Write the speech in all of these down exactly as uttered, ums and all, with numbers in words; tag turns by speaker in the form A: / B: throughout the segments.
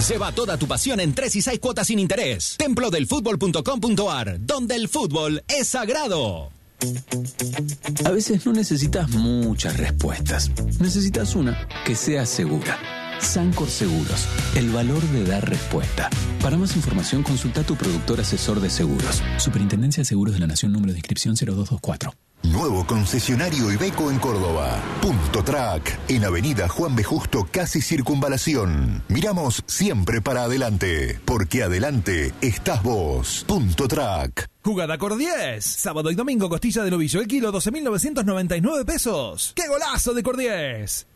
A: Lleva toda tu pasión en tres y seis cuotas sin interés. templo del fútbol punto com punto a r, donde el fútbol es sagrado.
B: A veces no necesitas muchas respuestas. Necesitas una que sea segura. Sancor Seguros, el valor de dar respuesta. Para más información, consulta a tu productor asesor de seguros. Superintendencia de Seguros de la Nación, número de inscripción cero dos dos cuatro.
C: Nuevo concesionario Iveco en Córdoba. Punto Track, en Avenida Juan B. Justo, casi Circunvalación. Miramos siempre para adelante, porque adelante estás vos. Punto Track.
D: Jugada Cor diez. Sábado y domingo costilla de novillo. El kilo doce mil novecientos noventa y nueve pesos. ¡Qué golazo de Cor diez!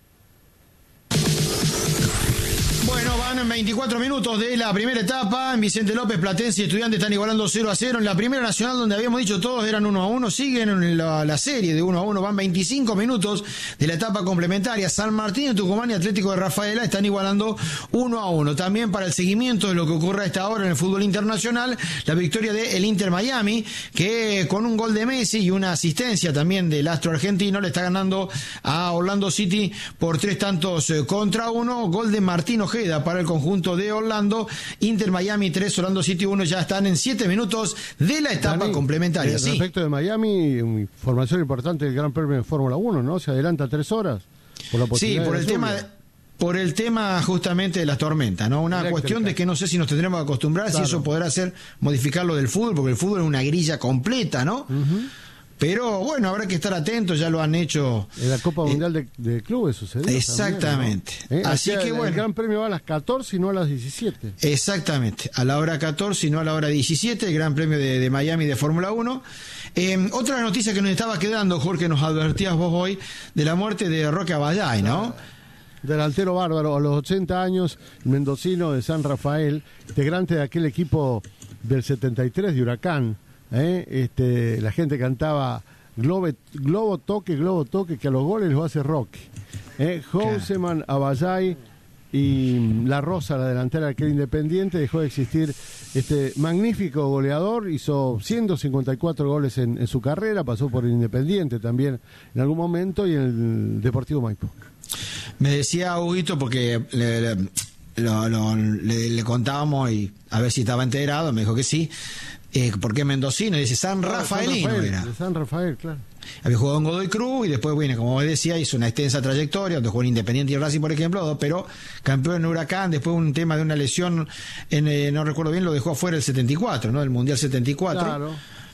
E: Bueno, van veinticuatro minutos de la primera etapa. En Vicente López, Platense y Estudiantes están igualando cero a cero. En la primera nacional, donde habíamos dicho todos eran uno a uno, siguen en la, la serie de uno a uno. Van veinticinco minutos de la etapa complementaria. San Martín, Tucumán y Atlético de Rafaela están igualando uno a uno. También para el seguimiento de lo que ocurre a esta hora en el fútbol internacional, la victoria de el Inter Miami, que con un gol de Messi y una asistencia también del astro argentino le está ganando a Orlando City por tres tantos contra uno. Gol de Martín Ojeda para el conjunto de Orlando. Inter Miami tres, Orlando City uno. Ya están en siete minutos de la etapa Dani, complementaria.
F: Eh,
E: sí.
F: Respecto de Miami, información importante del Gran Premio de Fórmula uno, ¿no? Se adelanta tres horas. Por la
E: sí, por el tema de, por el tema justamente de las tormentas, ¿no? Una Eléctrica. Cuestión de que no sé si nos tendremos que acostumbrar, claro. Si eso podrá hacer modificar lo del fútbol, porque el fútbol es una grilla completa, ¿no? Uh-huh. Pero bueno, habrá que estar atentos, ya lo han hecho.
F: En la Copa Mundial eh, de, de Clubes sucedió.
E: Exactamente.
F: También, ¿no? ¿Eh?
E: Así
F: Así
E: que
F: el,
E: bueno.
F: El Gran Premio va a las catorce y no a las diecisiete.
E: Exactamente. A la hora catorce y no a la hora diecisiete, el Gran Premio de, de Miami de Fórmula uno. Eh, otra noticia que nos estaba quedando, Jorge, nos advertías vos hoy, de la muerte de Roque Aballay, ¿no?
F: Delantero bárbaro, a los ochenta años, mendocino de San Rafael, integrante de aquel equipo del setenta y tres de Huracán. ¿Eh? Este, la gente cantaba Globo, globo toque, globo toque, que a los goles los hace Roque. ¿Eh? Houseman, Aballay y La Rosa, la delantera de aquel Independiente, dejó de existir este magnífico goleador, hizo ciento cincuenta y cuatro goles en, en su carrera, pasó por el Independiente también en algún momento y en el Deportivo Maipo.
E: Me decía Huguito, porque le, le, lo, lo, le, le contábamos y a ver si estaba enterado, me dijo que sí. Eh, porque mendocino, dice San Rafaelino,
F: San Rafael,
E: era.
F: De San Rafael, claro.
E: Había jugado en Godoy Cruz y después, bueno, como decía, hizo una extensa trayectoria, donde jugó en Independiente y Racing, por ejemplo, pero campeón en Huracán, después un tema de una lesión, en, eh, no recuerdo bien, lo dejó afuera el setenta y cuatro, ¿no? El Mundial setenta y cuatro.
F: Claro.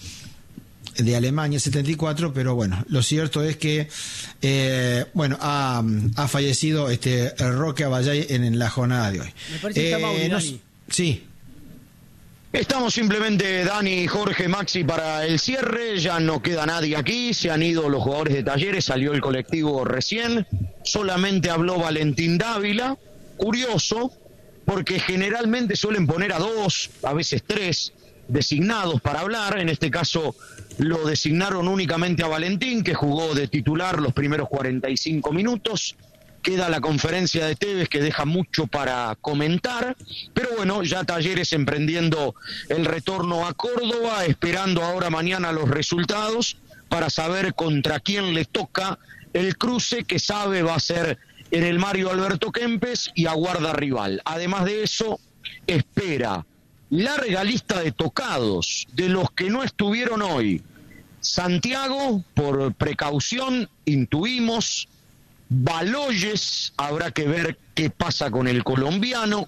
E: De Alemania setenta y cuatro, pero bueno, lo cierto es que eh, bueno, ha, ha fallecido este Roque Aballay en, en la jornada de hoy.
G: Me parece que eh, está Mauri,
E: no,
G: Dani.
E: Sí.
H: Estamos simplemente, Dani, Jorge, Maxi, para el cierre. Ya no queda nadie aquí. Se han ido los jugadores de Talleres. Salió el colectivo recién. Solamente habló Valentín Dávila. Curioso, porque generalmente suelen poner a dos, a veces tres, designados para hablar. En este caso lo designaron únicamente a Valentín, que jugó de titular los primeros cuarenta y cinco minutos. Queda la conferencia de Tevez, que deja mucho para comentar, pero bueno, ya Talleres emprendiendo el retorno a Córdoba, esperando ahora mañana los resultados para saber contra quién le toca el cruce, que sabe va a ser en el Mario Alberto Kempes, y aguarda rival. Además de eso, espera larga lista de tocados, de los que no estuvieron hoy. Santiago, por precaución, intuimos. Baloyes, habrá que ver qué pasa con el colombiano.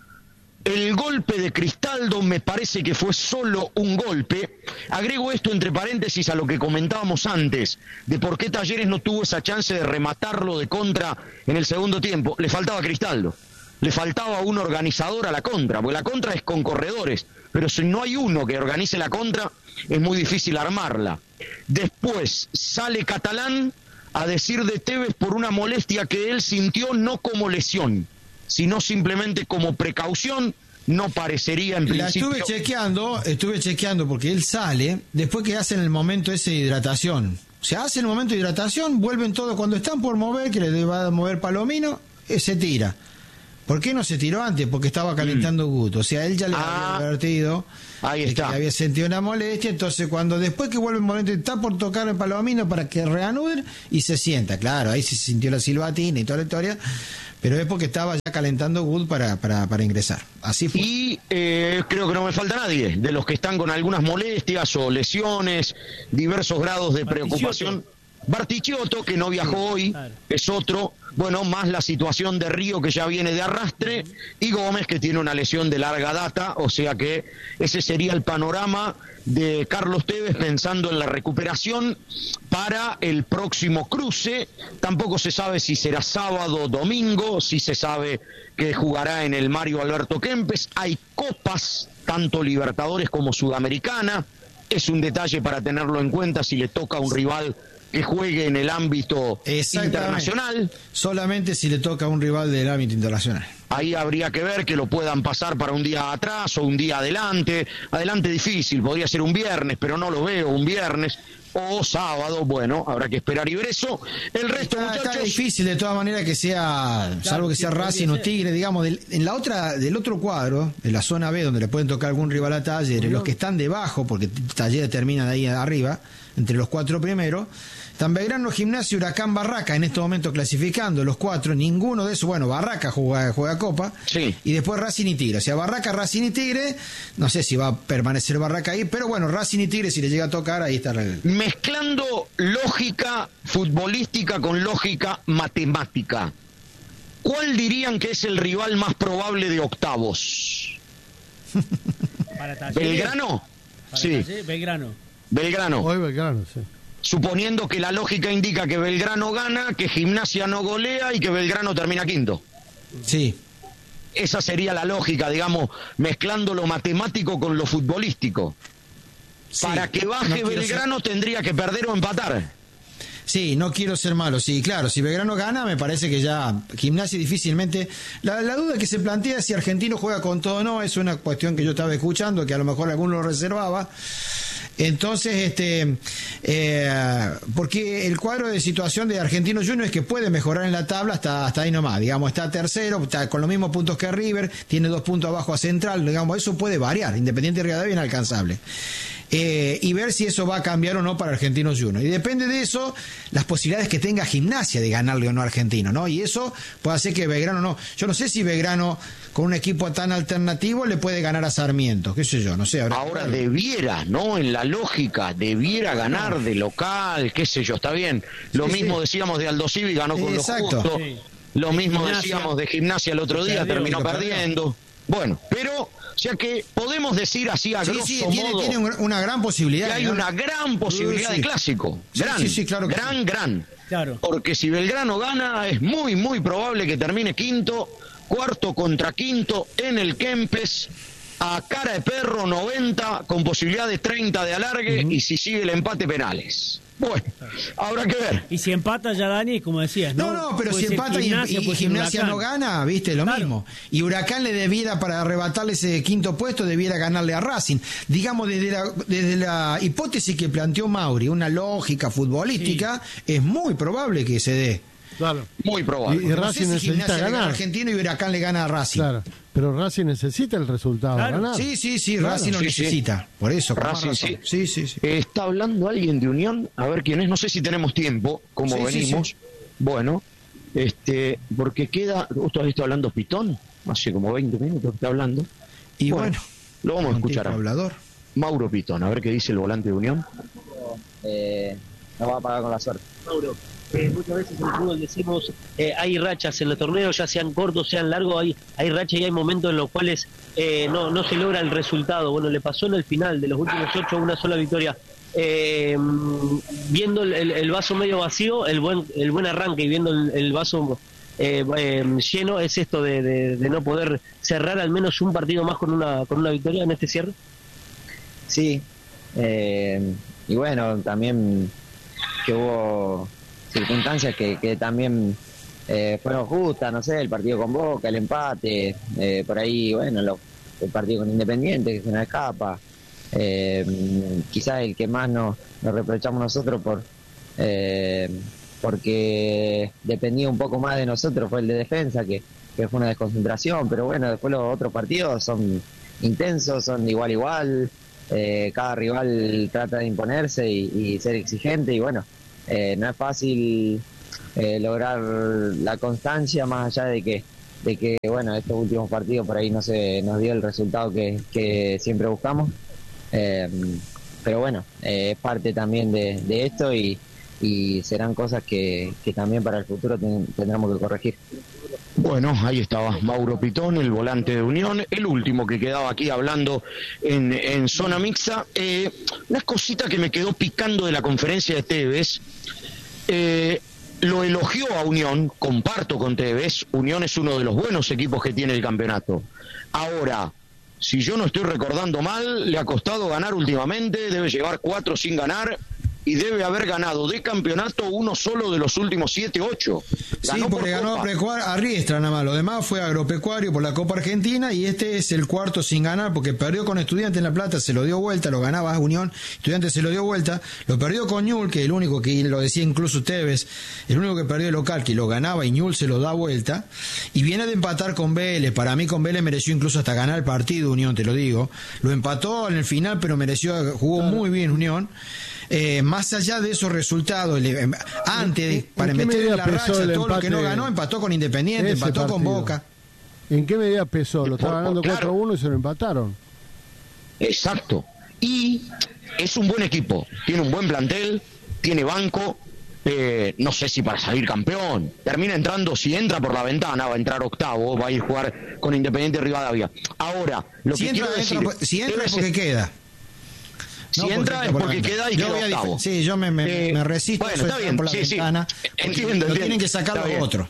H: El golpe de Cristaldo me parece que fue solo un golpe. Agrego esto entre paréntesis a lo que comentábamos antes, de por qué Talleres no tuvo esa chance de rematarlo de contra en el segundo tiempo. Le faltaba Cristaldo, le faltaba un organizador a la contra, porque la contra es con corredores, pero si no hay uno que organice la contra, es muy difícil armarla. Después sale Catalán a decir de Tevez por una molestia que él sintió, no como lesión, sino simplemente como precaución. No parecería en
E: la
H: principio.
E: La estuve chequeando, estuve chequeando porque él sale después que hacen el momento ese de hidratación. O sea, hacen el momento de hidratación, vuelven todos, cuando están por mover, que le va a mover Palomino, eh, se tira. ¿Por qué no se tiró antes? Porque estaba calentando mm. Guto. O sea, él ya le ah, había advertido
H: ahí está.
E: que había sentido una molestia. Entonces, cuando después que vuelve el momento, está por tocar el Palomino para que reanude y se sienta. Claro, ahí se sintió la silbatina y toda la historia. pero es porque estaba ya calentando Wood para, para, para ingresar. Así fue.
H: Y eh, creo que no me falta nadie, de los que están con algunas molestias o lesiones, diversos grados de preocupación. Bartichotto, que no viajó hoy, claro. Es otro. Bueno, más la situación de Río, que ya viene de arrastre, y Gómez, que tiene una lesión de larga data, o sea que ese sería el panorama de Carlos Tevez pensando en la recuperación para el próximo cruce. Tampoco se sabe si será sábado o domingo, si se sabe que jugará en el Mario Alberto Kempes. Hay copas, tanto Libertadores como Sudamericana. Es un detalle para tenerlo en cuenta si le toca a un rival que juegue en el ámbito internacional.
E: Solamente si le toca a un rival del ámbito internacional.
H: Ahí habría que ver que lo puedan pasar para un día atrás o un día adelante. Adelante difícil, podría ser un viernes, pero no lo veo un viernes. O sábado, bueno, habrá que esperar y ver eso. El resto,
E: está,
H: muchachos...
E: Está difícil de todas maneras que sea, claro, salvo que sea sí, Racing o Tigre, digamos, del, en la otra, del otro cuadro, de la zona B, donde le pueden tocar algún rival a Talleres, los que están debajo, porque Talleres termina de ahí arriba, entre los cuatro primeros, están Belgrano, Gimnasia, Huracán, Barraca, en este momento clasificando los cuatro, ninguno de esos, bueno, Barraca juega, juega Copa,
H: sí.
E: Y después Racing y Tigre, o sea, Barraca, Racing y Tigre, no sé si va a permanecer Barraca ahí, pero bueno, Racing y Tigre, si le llega a tocar, ahí está el...
H: Mezclando lógica futbolística con lógica matemática, ¿cuál dirían que es el rival más probable de octavos?
G: Para
H: ¿Belgrano?
G: Para
H: sí.
G: Talleres, Belgrano.
H: Belgrano.
F: Hoy Belgrano, sí.
H: Suponiendo que la lógica indica que Belgrano gana, que Gimnasia no golea y que Belgrano termina quinto.
E: Sí.
H: Esa sería la lógica, digamos, mezclando lo matemático con lo futbolístico. Sí, para que baje no Belgrano ser... tendría que perder o empatar.
E: Sí, no quiero ser malo, sí, claro, si Belgrano gana me parece que ya Gimnasia difícilmente... La, la duda que se plantea si Argentino juega con todo o no es una cuestión que yo estaba escuchando, que a lo mejor alguno lo reservaba. Entonces, este, eh, porque el cuadro de situación de Argentino Juniors es que puede mejorar en la tabla hasta, hasta ahí nomás, digamos, está tercero, está con los mismos puntos que River, tiene dos puntos abajo a Central, digamos, eso puede variar, Independiente de Rivadavia inalcanzable. Eh, y ver si eso va a cambiar o no para Argentinos Juniors. Y depende de eso, las posibilidades que tenga Gimnasia de ganarle o no a Argentino, ¿no? Y eso puede hacer que Belgrano no. Yo no sé si Belgrano, con un equipo tan alternativo, le puede ganar a Sarmiento, qué sé yo, no sé. Ahora,
H: ahora debiera, ¿no? En la lógica, debiera ganar de local, qué sé yo, está bien. Lo sí, mismo sí. decíamos de Aldo Civi, ganó con
E: Exacto.
H: lo justo.
G: Sí.
H: Lo
G: de
H: mismo
G: Gimnasia.
H: decíamos de Gimnasia el otro día,
G: Perdió,
H: terminó
E: perdió.
H: perdiendo. Bueno, pero... O sea que podemos decir así a
E: sí,
H: grosso
E: sí, tiene,
H: modo
E: tiene una gran posibilidad.
H: que hay
E: ¿no?
H: una gran posibilidad
E: sí.
H: de clásico.
E: Sí,
H: Gran,
E: sí, sí, claro que
H: gran,
E: sí.
H: gran.
G: Claro.
H: Porque si Belgrano gana es muy, muy probable que termine quinto, cuarto contra quinto en el Kempes, a cara de perro noventa, con posibilidad de treinta de alargue, uh-huh. y si sigue el empate penales. Bueno, habrá que ver.
G: Y si empata ya, Dani, como decías, ¿no?
E: No, no, pero
G: puede
E: si empata Gimnasia, y, y Gimnasia no gana, viste, lo claro. mismo. Y Huracán le debiera, para arrebatarle ese quinto puesto, debiera ganarle a Racing. Digamos, desde la, desde la hipótesis que planteó Mauri, una lógica futbolística, sí. es muy probable que se dé.
F: Claro.
H: Muy probable.
F: Y, y
E: no
F: Racing
E: sé si
F: necesita ganar.
E: A Argentino y Huracán le gana a Racing.
F: Claro. Pero Racing necesita el resultado
G: claro.
F: ganar.
E: Sí, sí, sí,
F: claro.
E: Racing lo
H: sí,
E: necesita.
H: Sí.
E: Por eso,
H: Racing sí.
E: sí, sí, sí.
H: Está hablando alguien de Unión, a ver quién es, no sé si tenemos tiempo, como
E: sí,
H: venimos.
E: Sí, sí.
H: Bueno, este, porque queda, ¿vos todavía está hablando Pitón? Hace como veinte minutos que está hablando.
E: Y bueno, bueno
H: lo vamos a escuchar.
E: Hablador.
H: Mauro Pitón, a ver qué dice el volante de Unión.
I: Eh, no va a pagar con la suerte.
J: Mauro, eh, muchas veces en el fútbol decimos eh, hay rachas en los torneos, ya sean cortos, sean largos, hay, hay rachas y hay momentos en los cuales eh, no, no se logra el resultado. Bueno, le pasó en el final de los últimos ocho una sola victoria. Eh, viendo el, el, el vaso medio vacío, el buen el buen arranque, y viendo el, el vaso eh, eh, lleno, es esto de, de, de no poder cerrar al menos un partido más con una con una victoria en este cierre.
I: Sí, eh, y bueno, también que hubo circunstancias que, que también eh, fueron justas, no sé, el partido con Boca, el empate, eh, por ahí, bueno, lo, el partido con Independiente, que se nos escapa, eh, quizás el que más nos, nos reprochamos nosotros por eh, porque dependía un poco más de nosotros fue el de defensa, que, que fue una desconcentración, pero bueno, después los otros partidos son intensos, son de igual a igual, eh, cada rival trata de imponerse y, y ser exigente, y bueno, Eh, no es fácil eh, lograr la constancia, más allá de que de que bueno, estos últimos partidos por ahí no se nos dio el resultado que, que siempre buscamos, eh, pero bueno, eh, es parte también de, de esto y, y serán cosas que, que también para el futuro ten, tendremos que corregir.
H: Bueno, ahí estaba Mauro Pitón, el volante de Unión, el último que quedaba aquí hablando en, en zona mixta. Eh, una cosita que me quedó picando de la conferencia de Tevez, eh, lo elogió a Unión, comparto con Tevez, Unión es uno de los buenos equipos que tiene el campeonato. Ahora, si yo no estoy recordando mal, le ha costado ganar últimamente, debe llevar cuatro sin ganar y debe haber ganado de campeonato uno solo de los últimos siete, ocho.
E: Sí, porque ganó Agropecuario, a Riestra nada más, lo demás fue Agropecuario por la Copa Argentina y este es el cuarto sin ganar porque perdió con Estudiantes en La Plata, se lo dio vuelta, lo ganaba Unión, Estudiantes se lo dio vuelta, lo perdió con Ñul, que el único que lo decía incluso Tevez, el único que perdió el local, que lo ganaba y Ñul se lo da vuelta, y viene de empatar con Vélez, para mí con Vélez mereció incluso hasta ganar el partido Unión, te lo digo, lo empató en el final pero mereció, jugó claro. muy bien Unión. Eh, más allá de esos resultados, le, antes de, para meter en la racha todo lo que no ganó, empató con Independiente, empató partido. con Boca.
F: ¿En qué medida pesó? Lo estaba ganando claro. cuatro a uno y se lo empataron.
H: Exacto. Y es un buen equipo, tiene un buen plantel, tiene banco, eh, no sé si para salir campeón, termina entrando, si entra por la ventana, va a entrar octavo, va a ir a jugar con Independiente Rivadavia. Ahora, lo
E: si
H: que
E: entra,
H: quiero decir...
E: Entra, si entra es porque queda.
H: Si no, entra es porque queda y queda octavo.
E: Sí, yo me, me, eh, me resisto
H: bueno, está bien,
E: por la
H: sí,
E: ventana.
H: Sí. Entiendo,
E: lo
H: entiendo.
E: Tienen que sacar los otros.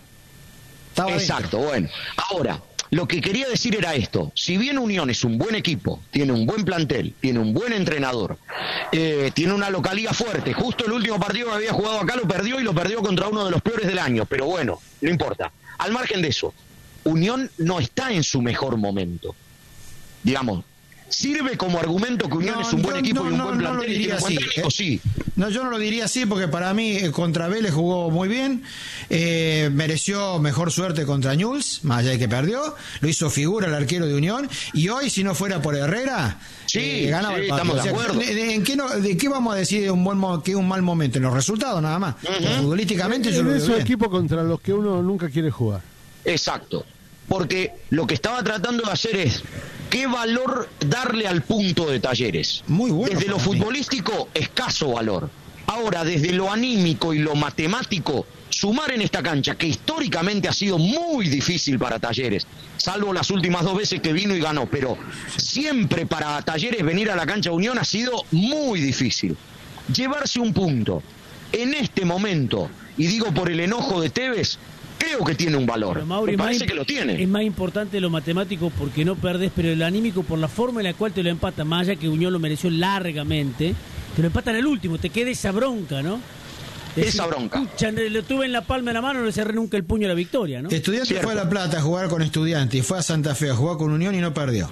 H: Exacto, bueno. Ahora, lo que quería decir era esto. Si bien Unión es un buen equipo, tiene un buen plantel, tiene un buen entrenador, eh, tiene una localía fuerte. Justo el último partido que había jugado acá lo perdió y lo perdió contra uno de los peores del año. Pero bueno, no importa. Al margen de eso, Unión no está en su mejor momento. Digamos, ¿sirve como argumento que Unión no, es un buen yo, equipo no, y un no, buen plantel?
E: No lo diría así.
H: Técnico, sí.
E: No, yo no lo diría así porque para mí eh, contra Vélez jugó muy bien, eh, mereció mejor suerte contra Ñuls, más allá de que perdió, lo hizo figura el arquero de Unión y hoy si no fuera por Herrera
H: sí,
E: eh, ganaba
H: sí,
E: el partido.
H: estamos de acuerdo.
E: ¿De, de, en qué no, ¿De qué vamos a decir un buen que es un mal momento? En los resultados nada más. Uh-huh. Futbolísticamente
F: es,
E: yo
F: es
E: lo veo
F: esos
E: bien.
F: equipos contra los que uno nunca quiere jugar.
H: Exacto. Porque lo que estaba tratando de hacer es ¿qué valor darle al punto de Talleres?
E: Muy bueno.
H: Desde lo futbolístico, escaso valor. Ahora, desde lo anímico y lo matemático, sumar en esta cancha, que históricamente ha sido muy difícil para Talleres, salvo las últimas dos veces que vino y ganó, pero siempre para Talleres venir a la cancha Unión ha sido muy difícil. Llevarse un punto en este momento, y digo por el enojo de Tevez, creo que tiene un valor. Pero, Mauri, me parece que lo tiene.
G: Es más importante lo matemático porque no perdés, pero el anímico por la forma en la cual te lo empatan, más allá que Unión lo mereció largamente, te lo empatan al último, te queda esa bronca, ¿no?
H: Es esa decir, bronca.
G: Pucha, lo tuve en la palma de la mano, no le cerré nunca el puño a la victoria, ¿no?
E: Estudiante Cierto. fue a La Plata a jugar con Estudiantes y fue a Santa Fe a jugar con Unión y no perdió.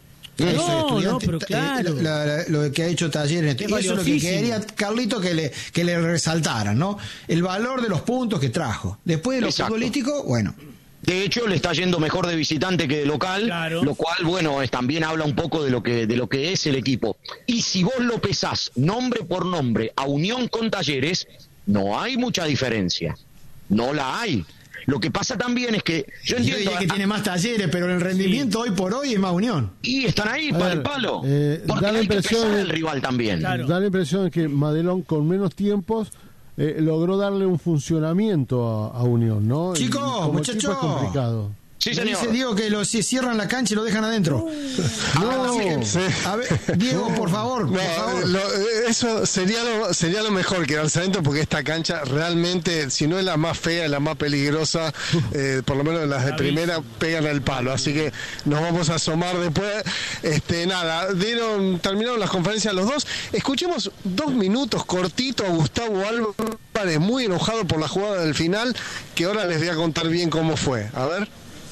G: No, no, pero claro.
E: La, la, lo que ha hecho Talleres. Eso es lo que quería Carlito que le, que le resaltaran, ¿no? El valor de los puntos que trajo. Después de lo
H: Exacto.
E: futbolístico, bueno.
H: De hecho, le está yendo mejor de visitante que de local, claro. Lo cual, bueno, es, también habla un poco de lo que de lo que es el equipo. Y si vos lo pesás nombre por nombre a Unión con Talleres, no hay mucha diferencia. No la hay. Lo que pasa también es que yo entiendo
E: yo diría que a, tiene más Talleres, pero el rendimiento sí. hoy por hoy es más Unión.
H: Y están ahí para el palo.
F: Eh,
H: porque
F: da la
H: hay
F: impresión
H: que pesar al rival también.
F: Claro. Da la impresión de que Madelón con menos tiempos eh, logró darle un funcionamiento a, a Unión, ¿no?
E: Chicos, muchachos.
F: Es complicado.
H: Sí, señor.
E: Dice Diego que lo si cierran la cancha y lo dejan adentro.
F: No,
E: no. Sí. A ver, Diego, por favor.
K: No,
E: por favor.
K: Lo, eso sería lo, sería lo mejor quedarse adentro porque esta cancha realmente, si no es la más fea, es la más peligrosa, eh, por lo menos las de primera pegan al palo. Así que nos vamos a asomar después. Este, nada, dieron, terminaron las conferencias los dos. Escuchemos dos minutos cortito a Gustavo Álvarez, muy enojado por la jugada del final, que ahora les voy a contar bien cómo fue. A ver.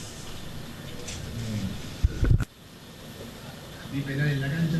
L: Vi penal en la cancha,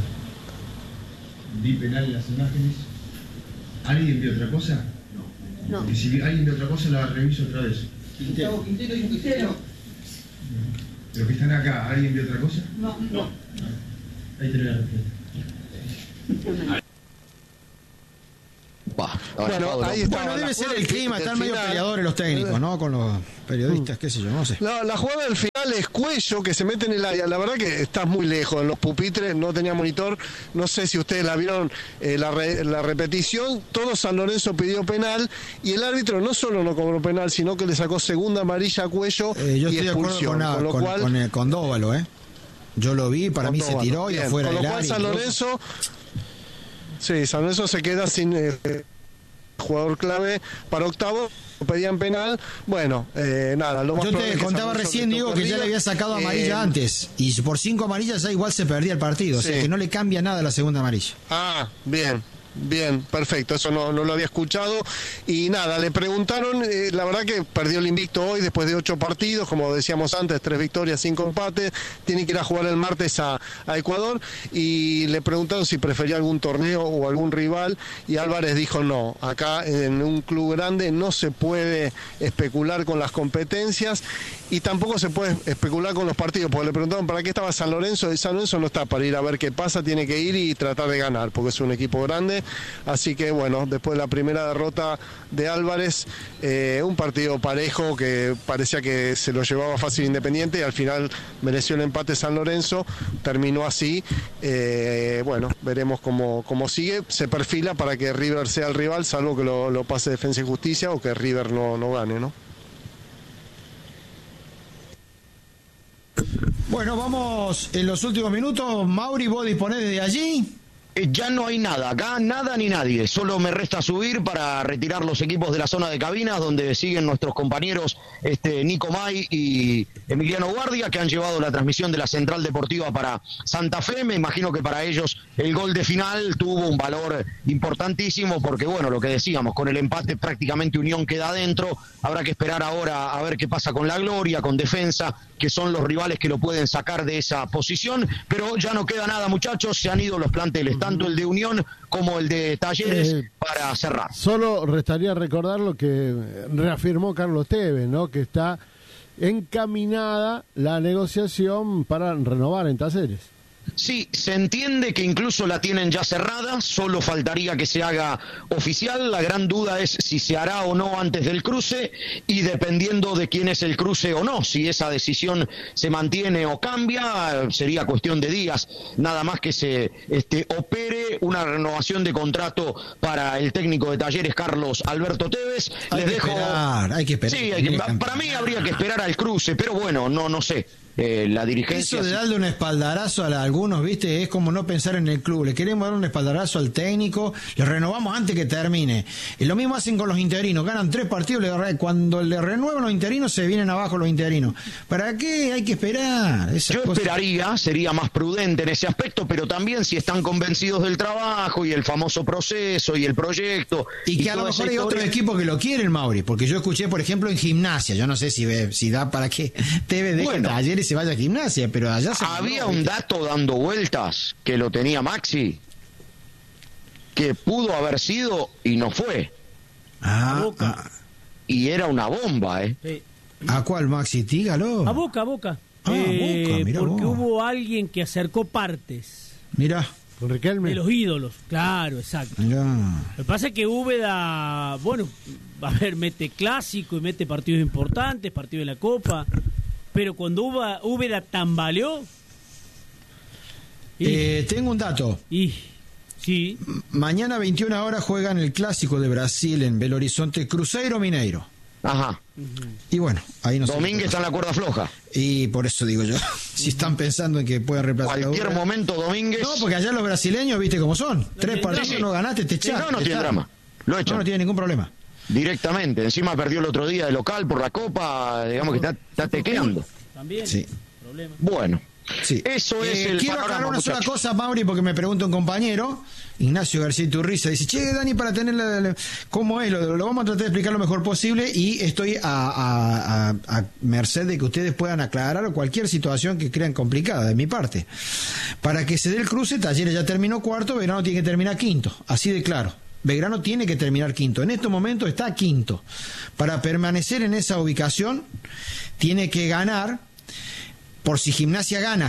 L: vi penal en las imágenes. ¿Alguien vio otra cosa? No. No. Porque si alguien vio otra cosa la reviso otra vez. Quintero. Quintero y Quintero. Pero que están acá, ¿alguien vio otra cosa? No. No. Ahí tenés la respuesta.
K: Bueno, ahí está.
E: Bueno, debe ser el clima, están medio
K: final.
E: peleadores los técnicos, ¿no? Con los periodistas, qué sé yo, no sé.
K: La, la jugada del final es Cuello, que se mete en el área. La verdad que estás muy lejos en los pupitres, no tenía monitor. No sé si ustedes la vieron, eh, la, re, la repetición. Todo San Lorenzo pidió penal y el árbitro no solo no cobró penal, sino que le sacó segunda amarilla a Cuello
E: eh, yo
K: y
E: estoy
K: expulsión.
E: De acuerdo con,
K: con lo
E: con,
K: cual,
E: con, el, con Dóvalo, ¿eh? Yo lo vi, para mí se tiró y afuera
K: del área. Con lo cual
E: área,
K: San Lorenzo, sí, San Lorenzo se queda sin eh, jugador clave para octavo. Pedían penal, bueno, eh, nada. Lo más
E: Yo te contaba recién, Diego, que ya le había sacado amarilla eh, antes y por cinco amarillas ya igual se perdía el partido, sí. O sea que no le cambia nada la segunda amarilla.
K: Ah, bien. Bien, perfecto, eso no, no lo había escuchado. Y nada, le preguntaron, eh, la verdad que perdió el invicto hoy después de ocho partidos, como decíamos antes, tres victorias, cinco empates, tiene que ir a jugar el martes a, a Ecuador, y le preguntaron si prefería algún torneo o algún rival, y Álvarez dijo no, acá en un club grande no se puede especular con las competencias y tampoco se puede especular con los partidos, porque le preguntaron para qué estaba San Lorenzo, y San Lorenzo no está para ir a ver qué pasa, tiene que ir y tratar de ganar, porque es un equipo grande. Así que bueno, después de la primera derrota de Álvarez, eh, un partido parejo que parecía que se lo llevaba fácil Independiente y al final mereció el empate San Lorenzo, terminó así. Eh, bueno, veremos cómo, cómo sigue. Se perfila para que River sea el rival, salvo que lo, lo pase Defensa y Justicia o que River no, no gane, ¿no?
E: Bueno, vamos en los últimos minutos. Mauri, vos disponés desde allí.
H: Ya no hay nada, acá nada ni nadie, solo me resta subir para retirar los equipos de la zona de cabinas donde siguen nuestros compañeros este, Nico May y Emiliano Guardia, que han llevado la transmisión de la Central Deportiva para Santa Fe. Me imagino que para ellos el gol de final tuvo un valor importantísimo porque, bueno, lo que decíamos, con el empate prácticamente Unión queda adentro, habrá que esperar ahora a ver qué pasa con la Gloria, con Defensa, que son los rivales que lo pueden sacar de esa posición, pero ya no queda nada, muchachos, se han ido los planteles, tanto el de Unión como el de Talleres, eh, para cerrar.
F: Solo restaría recordar lo que reafirmó Carlos Tevez, ¿no? Que está encaminada la negociación para renovar en Talleres.
H: Sí, se entiende que incluso la tienen ya cerrada, solo faltaría que se haga oficial. La gran duda es si se hará o no antes del cruce y dependiendo de quién es el cruce o no, si esa decisión se mantiene o cambia, sería cuestión de días, nada más que se este, opere una renovación de contrato para el técnico de Talleres, Carlos Alberto Tevez.
E: Hay
H: Les
E: que
H: dejo...
E: esperar, hay que esperar.
H: Sí, hay que... para mí habría que esperar al cruce, pero bueno, no, no sé. Eh, la dirigencia...
E: Eso de darle un espaldarazo a algunos, viste, es como no pensar en el club. Le queremos dar un espaldarazo al técnico, le renovamos antes que termine. Y lo mismo hacen con los interinos, ganan tres partidos, le, cuando le renuevan los interinos se vienen abajo los interinos. ¿Para qué? Hay que esperar. Esas
H: Yo
E: cosas...
H: esperaría, sería más prudente en ese aspecto, pero también si están convencidos del trabajo y el famoso proceso y el proyecto.
E: Y que y a lo mejor hay otros equipos que lo quieren, Mauri, porque yo escuché, por ejemplo, en Gimnasia, yo no sé si, si da para que Tevez deje bueno, Talleres se vaya a Gimnasia, pero allá se
H: había
E: mandó,
H: un
E: ¿viste?
H: dato dando vueltas que lo tenía Maxi, que pudo haber sido y no fue.
E: Ah, Boca. Ah.
H: Y era una bomba, ¿eh?
G: Sí.
E: ¿A cuál, Maxi? Dígalo.
G: A Boca, a Boca.
E: Ah,
G: eh,
E: Boca, mirá
G: porque
E: vos.
G: hubo alguien que acercó partes.
E: Mirá.
F: Con Riquelme.
G: De los ídolos, claro, exacto.
E: Mirá.
G: Lo que pasa es que Úbeda, bueno, a ver, mete clásico y mete partidos importantes, partidos de la Copa, pero cuando Úbeda tambaleó...
E: Y, eh, tengo un dato.
G: Y, sí.
E: Mañana veintiuna horas juegan el clásico de Brasil en Belo Horizonte, Cruzeiro Mineiro.
H: Ajá.
E: Y bueno, ahí no sé.
H: Domínguez está en la cuerda floja.
E: Y por eso digo yo, si están pensando en que pueden reemplazar
H: cualquier
E: a
H: momento Domínguez.
E: No, porque allá los brasileños, viste cómo son. No Tres partidos sí, sí. no ganaste, te echan.
H: Sí, no, no tiene drama. Lo echan.
E: No, no tiene ningún problema.
H: Directamente. Encima perdió el otro día de local por la Copa, digamos que está, está tecleando.
G: También.
E: Sí.
G: Problema.
H: Bueno.
E: Sí.
H: Eso es
E: eh,
H: el
E: quiero aclarar una sola cosa, Mauri, porque me pregunta un compañero, Ignacio García Iturriza, dice, che, Dani, para tener la, la, cómo es, lo, lo vamos a tratar de explicar lo mejor posible y estoy a, a, a, a merced de que ustedes puedan aclarar cualquier situación que crean complicada de mi parte. Para que se dé el cruce, Talleres ya terminó cuarto, Belgrano tiene que terminar quinto, así de claro. Belgrano tiene que terminar quinto. En estos momentos está quinto. Para permanecer en esa ubicación, tiene que ganar. Por si Gimnasia gana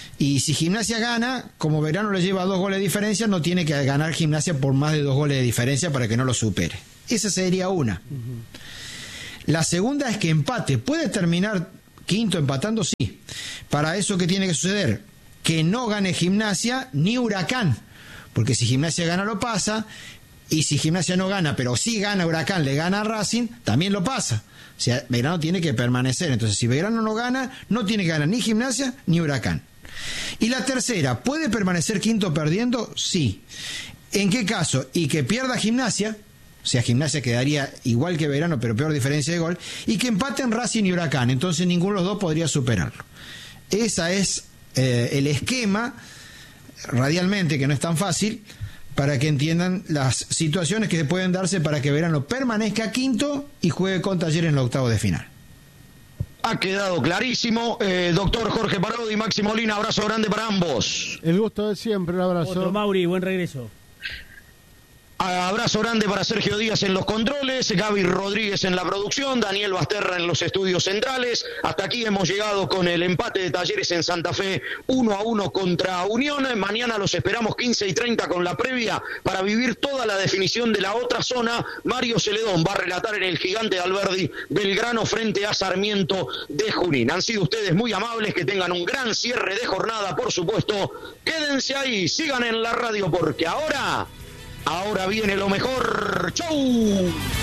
E: Y si Gimnasia gana, como Belgrano le lleva dos goles de diferencia, no tiene que ganar Gimnasia por más de dos goles de diferencia para que no lo supere. Esa sería una. Uh-huh. La segunda es que empate. ¿Puede terminar quinto empatando? Sí. Para eso, ¿qué tiene que suceder? Que no gane Gimnasia ni Huracán. Porque si Gimnasia gana, lo pasa. Y si Gimnasia no gana, pero sí gana Huracán, le gana a Racing, también lo pasa. O sea, Belgrano tiene que permanecer. Entonces, si Belgrano no gana, no tiene que ganar ni Gimnasia ni Huracán. Y la tercera, ¿puede permanecer quinto perdiendo? Sí. ¿En qué caso? Y que pierda Gimnasia, o sea, Gimnasia quedaría igual que Belgrano, pero peor diferencia de gol, y que empaten Racing y Huracán, entonces ninguno de los dos podría superarlo. Ese es eh, el esquema, radialmente, que no es tan fácil, para que entiendan las situaciones que pueden darse para que Belgrano permanezca quinto y juegue con Talleres en los octavos de final.
H: Ha quedado clarísimo. Eh, doctor Jorge Parodi, Maxi Molina, abrazo grande para ambos.
F: El gusto de siempre, un abrazo.
G: Otro Mauri, buen regreso.
H: Abrazo grande para Sergio Díaz en los controles, Gaby Rodríguez en la producción, Daniel Basterra en los estudios centrales. Hasta aquí hemos llegado con el empate de Talleres en Santa Fe, uno a uno contra Unión. Mañana los esperamos quince y treinta con la previa para vivir toda la definición de la otra zona. Mario Celedón va a relatar en el Gigante de Alberdi Belgrano frente a Sarmiento de Junín. Han sido ustedes muy amables, que tengan un gran cierre de jornada, por supuesto. Quédense ahí, sigan en la radio, porque ahora... Ahora viene lo mejor. ¡Chau!